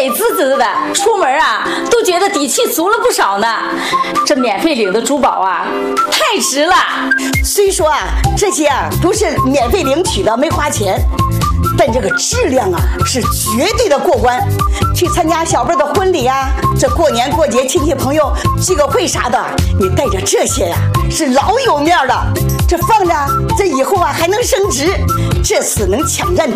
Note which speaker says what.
Speaker 1: 美滋滋的，出门啊都觉得底气足了不少呢。这免费领的珠宝啊，太值了。
Speaker 2: 虽说啊，这些啊都是免费领取的，没花钱，但这个质量啊是绝对的过关。去参加小辈的婚礼啊，这过年过节亲戚朋友聚个会啥的，你带着这些呀，是老有面的。这放着，这以后啊还能升值。这次能抢占